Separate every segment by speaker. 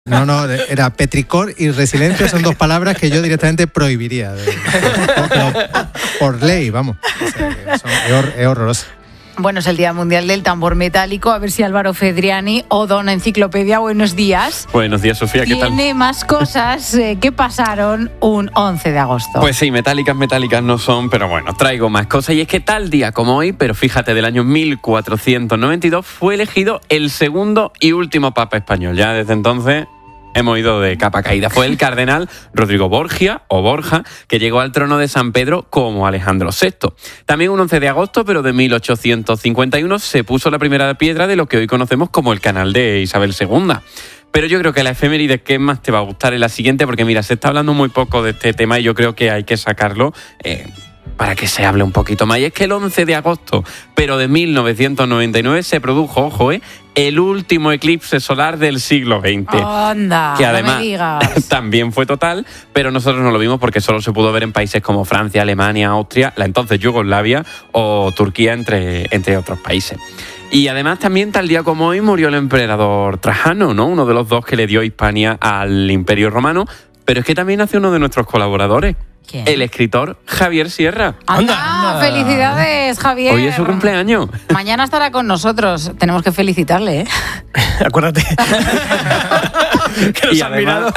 Speaker 1: No, era petricor y resiliencia, son dos palabras que yo directamente prohibiría. Por ley, vamos. O sea, es horroroso.
Speaker 2: Bueno, es el Día Mundial del Tambor Metálico. A ver si Álvaro Fedriani o Don Enciclopedia, buenos días.
Speaker 3: Buenos días, Sofía, ¿qué tal?
Speaker 2: Tiene más cosas que pasaron un 11 de agosto.
Speaker 3: Pues sí, metálicas no son, pero bueno, traigo más cosas. Y es que tal día como hoy, pero fíjate, del año 1492, fue elegido el segundo y último papa español. Ya desde entonces hemos ido de capa caída. Fue el cardenal Rodrigo Borgia, o Borja, que llegó al trono de San Pedro como Alejandro VI. También un 11 de agosto, pero de 1851, se puso la primera piedra de lo que hoy conocemos como el canal de Isabel II. Pero yo creo que la efeméride que más te va a gustar es la siguiente, porque mira, se está hablando muy poco de este tema y yo creo que hay que sacarlo para que se hable un poquito más. Y es que el 11 de agosto, pero de 1999, se produjo, ojo, el último eclipse solar del siglo XX.
Speaker 2: ¡Anda!
Speaker 3: Que además
Speaker 2: no me digas.
Speaker 3: También fue total, pero nosotros no lo vimos porque solo se pudo ver en países como Francia, Alemania, Austria, la entonces Yugoslavia o Turquía, entre otros países. Y además también tal día como hoy murió el emperador Trajano, ¿no? Uno de los dos que le dio Hispania al Imperio Romano. Pero es que también nació uno de nuestros colaboradores.
Speaker 2: ¿Quién?
Speaker 3: El escritor Javier Sierra.
Speaker 2: ¡Anda! ¡Felicidades, Javier!
Speaker 3: Hoy es su cumpleaños.
Speaker 2: Mañana estará con nosotros. Tenemos que felicitarle, ¿eh?
Speaker 4: Acuérdate. Que nos
Speaker 3: Y
Speaker 4: han mirado.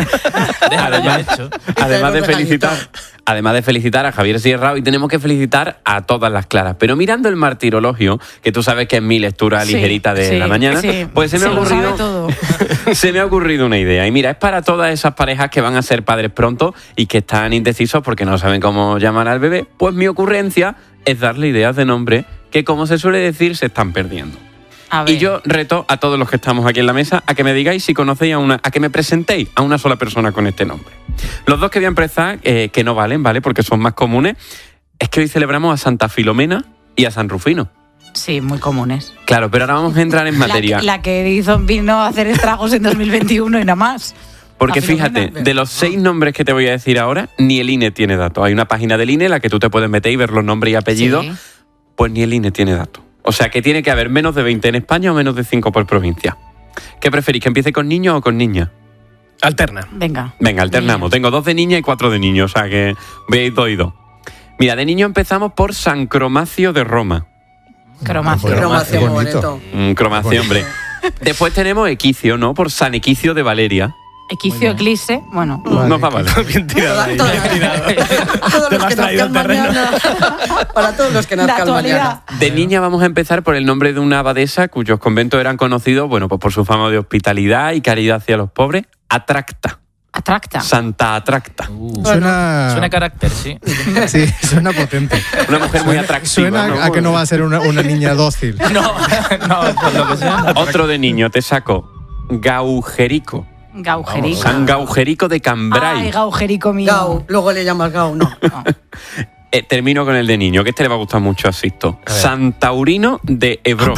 Speaker 3: Además de felicitar a Javier Sierra, hoy tenemos que felicitar a todas las claras. Pero mirando el martirologio, que tú sabes que es mi lectura ligerita de la mañana, pues se me ha ocurrido una idea. Y mira, es para todas esas parejas que van a ser padres pronto y que están indecisos porque no saben cómo llamar al bebé. Pues mi ocurrencia es darle ideas de nombre que, como se suele decir, se están perdiendo. Y yo reto a todos los que estamos aquí en la mesa a que me digáis si conocéis a que me presentéis a una sola persona con este nombre. Los dos que voy a empezar, que no valen, ¿vale? Porque son más comunes, es que hoy celebramos a Santa Filomena y a San Rufino.
Speaker 2: Sí, muy comunes.
Speaker 3: Claro, pero ahora vamos a entrar en materia.
Speaker 2: La que vino a hacer estragos en 2021 y nada más.
Speaker 3: Porque fíjate, de los 6 nombres que te voy a decir ahora, ni el INE tiene datos. Hay una página del INE en la que tú te puedes meter y ver los nombres y apellidos, pues ni el INE tiene datos. O sea que tiene que haber menos de 20 en España o menos de 5 por provincia. ¿Qué preferís, que empiece con niños o con niñas?
Speaker 4: Alterna.
Speaker 2: Venga,
Speaker 3: alternamos. Tengo 2 de niña y 4 de niños, o sea que veis 2 y 2. Mira, de niño empezamos por San Cromacio de Roma.
Speaker 2: Cromacio.
Speaker 5: Cromacio, muy bonito.
Speaker 3: Cromacio, hombre. Después tenemos Equicio, ¿no? Por San Equicio de Valeria.
Speaker 2: Equicio, Eclipse, bueno.
Speaker 3: No va mal.
Speaker 4: Bien tirado ahí, bien tirado.
Speaker 5: Todos los que nazcan mañana. Para todos los que nazcan mañana.
Speaker 3: De niña vamos a empezar por el nombre de una abadesa cuyos conventos eran conocidos, bueno, pues por su fama de hospitalidad y caridad hacia los pobres. Atracta.
Speaker 2: Atracta.
Speaker 3: Santa Atracta.
Speaker 1: Suena
Speaker 6: a carácter, sí.
Speaker 1: Sí, suena potente.
Speaker 3: Una mujer muy atractiva.
Speaker 1: Suena, ¿no? A que no va a ser una niña dócil.
Speaker 6: No, por lo que sea.
Speaker 3: Otro de niño, te saco. Gaujerico.
Speaker 2: Gaujerico.
Speaker 3: San Gaujerico de Cambrai.
Speaker 2: Ay, Gaujerico mío.
Speaker 5: Gau, luego le llamas Gau, no.
Speaker 3: Termino con el de niño, que este le va a gustar mucho a Sisto. San Taurino de Ebro.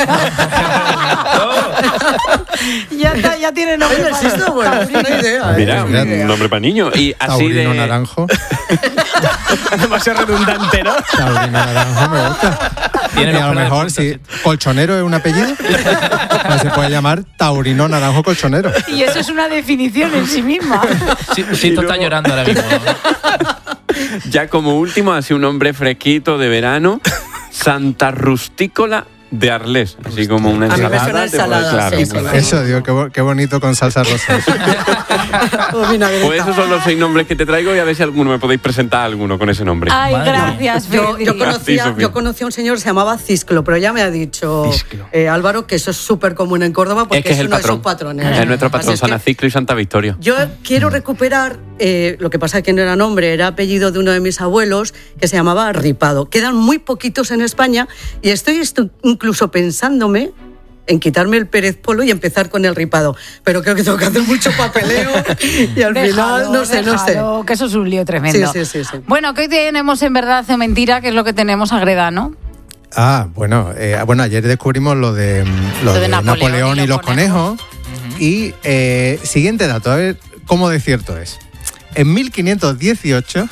Speaker 2: Ya tiene nombre.
Speaker 5: Oye, Sisto, bueno, es una idea.
Speaker 3: Mira,
Speaker 5: Es una idea.
Speaker 3: un nombre para niños. Y así
Speaker 1: Taurino
Speaker 3: de
Speaker 1: naranjo.
Speaker 4: Demasiado redundante, ¿no?
Speaker 1: Taurino naranjo me gusta.
Speaker 6: Tiene
Speaker 1: Y a lo
Speaker 6: nombre de
Speaker 1: mejor,
Speaker 6: punta,
Speaker 1: si
Speaker 6: sí.
Speaker 1: colchonero es un apellido, pues se puede llamar Taurino naranjo colchonero.
Speaker 2: Y eso es una definición en sí misma.
Speaker 6: Sí, tú estás llorando ahora mismo.
Speaker 3: Ya como último, así un nombre fresquito de verano, Santa Rustícola de Arles. Así como una
Speaker 5: A mí me
Speaker 3: ensalada.
Speaker 5: suena ensalada,
Speaker 3: Claro,
Speaker 5: sí, sí.
Speaker 3: claro.
Speaker 1: Eso, digo, qué bonito con salsa rosa.
Speaker 3: Pues esos son los 6 nombres que te traigo y a ver si alguno me podéis presentar alguno con ese nombre.
Speaker 2: Ay,
Speaker 6: Madre
Speaker 2: gracias, Fedri.
Speaker 5: Yo conocí a un señor que se llamaba Cisclo, pero ya me ha dicho Álvaro que eso es súper común en Córdoba porque
Speaker 3: es
Speaker 5: uno
Speaker 3: el
Speaker 5: de sus patrones.
Speaker 3: Es nuestro patrón,
Speaker 5: Así es
Speaker 3: San
Speaker 5: que
Speaker 3: Aciclo y Santa Victoria.
Speaker 5: yo quiero recuperar, lo que pasa es que no era nombre, era apellido de uno de mis abuelos que se llamaba Ripado. Quedan muy poquitos en España y estoy incluso pensándome en quitarme el Pérez Polo y empezar con el Ripado. Pero creo que tengo que hacer mucho papeleo y al final no sé.
Speaker 2: Que eso es un lío tremendo.
Speaker 5: Sí.
Speaker 2: Bueno, que hoy tenemos en Verdad o Mentira, que es lo que tenemos a Greda, ¿no?
Speaker 1: Bueno, ayer descubrimos lo de Napoleón y los conejos. Y siguiente dato, a ver cómo de cierto es. En 1518,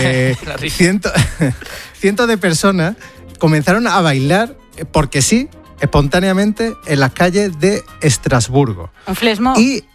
Speaker 1: cientos de personas comenzaron a bailar, porque sí, espontáneamente en las calles de Estrasburgo.
Speaker 2: Un flesmo.
Speaker 1: Y